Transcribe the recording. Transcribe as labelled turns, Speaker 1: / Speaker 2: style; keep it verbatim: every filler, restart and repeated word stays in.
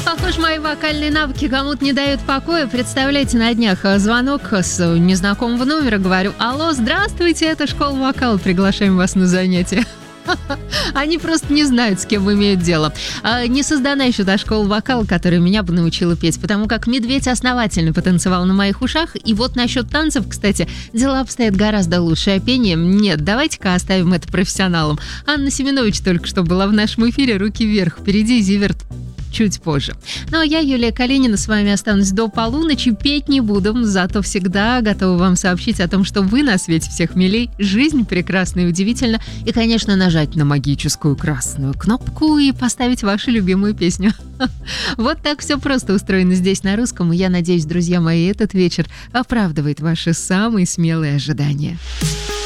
Speaker 1: Похоже, мои вокальные навыки кому-то не дают покоя. Представляете, на днях э, звонок с незнакомого номера. Говорю: алло, здравствуйте, это школа вокала, приглашаем вас на занятия. Они просто не знают, с кем имеют дело. А, не создана еще та школа вокала, которая меня бы научила петь, потому как медведь основательно потанцевал на моих ушах. И вот насчет танцев, кстати, дела обстоят гораздо лучше. А пением нет, давайте-ка оставим это профессионалам. Анна Семенович только что была в нашем эфире. Руки вверх, впереди Зиверт чуть позже. Ну а я, Юлия Калинина, с вами останусь до полуночи. Петь не буду, зато всегда готова вам сообщить о том, что вы на свете всех милей, жизнь прекрасна и удивительна, и, конечно, нажать на магическую красную кнопку и поставить вашу любимую песню. Вот так все просто устроено здесь на русском, и я надеюсь, друзья мои, этот вечер оправдывает ваши самые смелые ожидания.